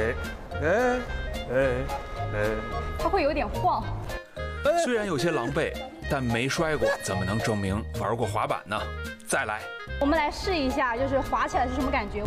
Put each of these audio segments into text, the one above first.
它会有点晃。 虽然有些狼狈，但没摔过怎么能证明玩过滑板呢？再来， 我们来试一下，就是滑起来是什么感觉？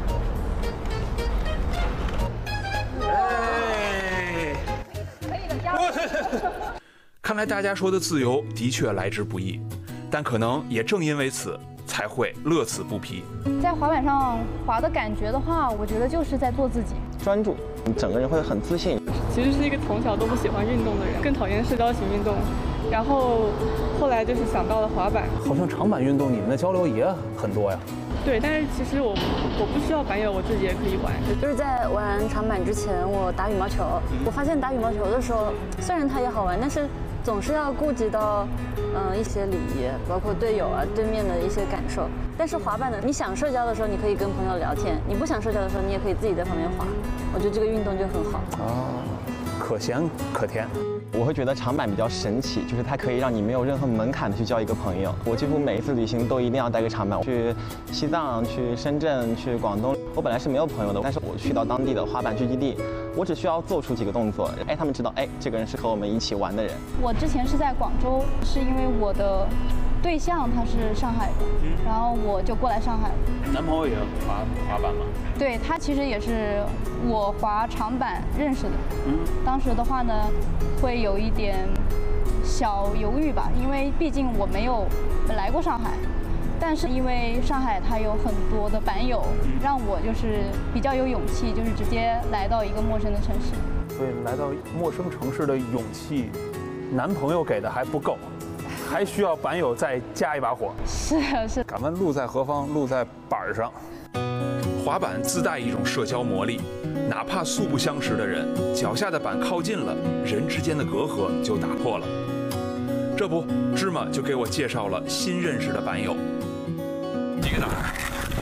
可以的，加油！ 看来大家说的自由的确来之不易，但可能也正因为此，才会乐此不疲。 在滑板上滑的感觉的话，我觉得就是在做自己， 专注，你整个人会很自信。 其实是一个从小都不喜欢运动的人，更讨厌社交型运动，然后后来就是想到了滑板。 好像长板运动你们的交流也很多呀。 对，但是其实我不需要板友，我自己也可以玩。 就是在玩长板之前，我打羽毛球，我发现打羽毛球的时候，虽然它也好玩，但是总是要顾及到一些礼仪，包括队友啊、对面的一些感受。但是滑板呢，你想社交的时候，你可以跟朋友聊天；你不想社交的时候，你也可以自己在旁边滑。我觉得这个运动就很好。 可咸可甜。 我会觉得长板比较神奇，就是它可以让你没有任何门槛的去交一个朋友。我几乎每一次旅行都一定要带个长板，去西藏、去深圳、去广东。我本来是没有朋友的，但是我去到当地的滑板聚集地，我只需要做出几个动作，他们知道，这个人是和我们一起玩的人。 我之前是在广州，是因为我的对象他是上海的，然后我就过来上海了。 男朋友也滑板吗？ 对，他其实也是我滑长板认识的。当时的话呢，会有一点小犹豫吧，因为毕竟我没有来过上海。但是因为上海它有很多的板友，让我就是比较有勇气，就是直接来到一个陌生的城市。 所以来到陌生城市的勇气，男朋友给的还不够，还需要板友再加一把火。 是。 敢问路在何方？路在板上。 滑板自带一种社交魔力，哪怕素不相识的人，脚下的板靠近了，人之间的隔阂就打破了。这不，芝麻就给我介绍了新认识的板友。你搁哪儿？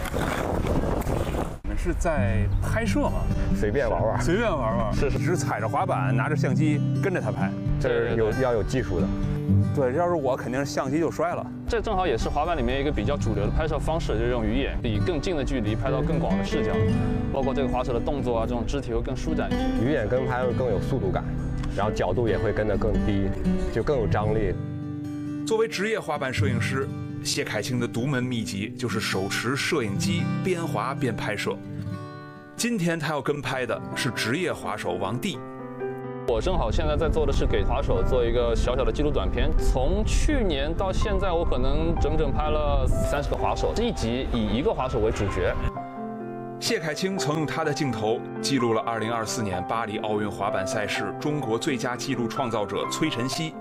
你们是在拍摄吗？ 随便玩玩， 随便玩玩。是，只是踩着滑板，拿着相机跟着他拍。 这是要有技术的。 对，要是我肯定是相机就摔了。 这正好也是滑板里面一个比较主流的拍摄方式，就是用鱼眼，以更近的距离拍到更广的视角，包括这个滑手的动作啊，这种肢体会更舒展一些。 鱼眼跟拍会更有速度感，然后角度也会跟得更低，就更有张力。 作为职业滑板摄影师，谢凯清的独门秘籍就是手持摄影机边滑边拍摄。今天他要跟拍的是职业滑手王帝。 我正好现在在做的是给滑手做一个小小的记录短片，从去年到现在，我可能整整拍了30个滑手，这一集以一个滑手为主角。 谢凯清曾用他的镜头记录了2024年巴黎奥运滑板赛事中国最佳纪录创造者崔晨曦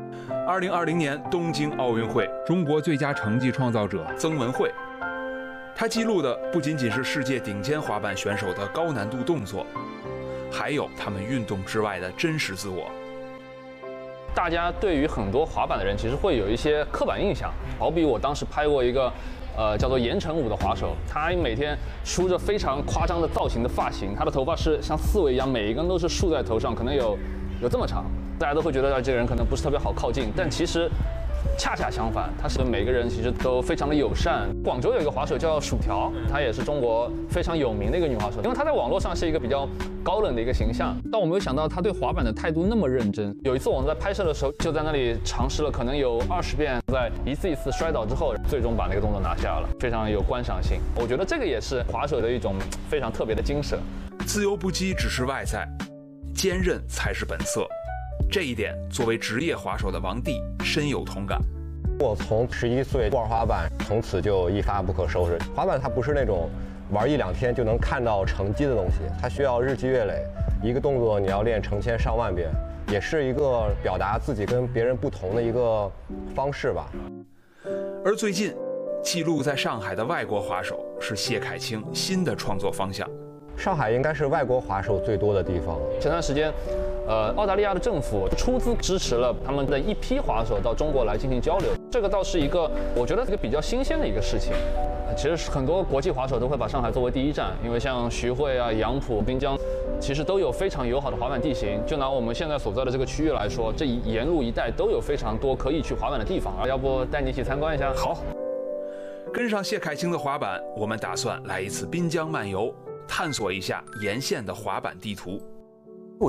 ，2020年东京奥运会中国最佳成绩创造者曾文慧。他记录的不仅仅是世界顶尖滑板选手的高难度动作，还有他们运动之外的真实自我。 大家对于很多滑板的人其实会有一些刻板印象，好比我当时拍过一个叫做严成武的滑手，他每天梳着非常夸张的造型的发型，他的头发是像刺猬一样，每一根都是竖在头上，可能有这么长，大家都会觉得这个人可能不是特别好靠近，但其实恰恰相反，他是每个人其实都非常的友善。广州有一个滑手叫薯条，她也是中国非常有名的一个女滑手，因为她在网络上是一个比较高冷的一个形象，但我没有想到她对滑板的态度那么认真。有一次我们在拍摄的时候，就在那里尝试了可能有20遍，在一次一次摔倒之后，最终把那个动作拿下了，非常有观赏性。我觉得这个也是滑手的一种非常特别的精神。 自由不羁只是外在，坚韧才是本色。这一点，作为职业滑手的王帝深有同感。 我从11岁玩滑板，从此就一发不可收拾。滑板它不是那种玩1-2天就能看到成绩的东西，它需要日积月累，一个动作你要练成千上万遍，也是一个表达自己跟别人不同的一个方式吧。 而最近，记录在上海的外国滑手是谢凯清新的创作方向。 上海应该是外国滑手最多的地方。 前段时间，澳大利亚的政府出资支持了他们的一批滑手到中国来进行交流，这个倒是一个我觉得这个比较新鲜的一个事情。其实很多国际滑手都会把上海作为第一站，因为像徐汇啊、杨浦、滨江，其实都有非常友好的滑板地形。就拿我们现在所在的这个区域来说，这沿路一带都有非常多可以去滑板的地方。要不带你一起参观一下？ 好，跟上谢凯清的滑板，我们打算来一次滨江漫游。 探索一下沿线的滑板地图。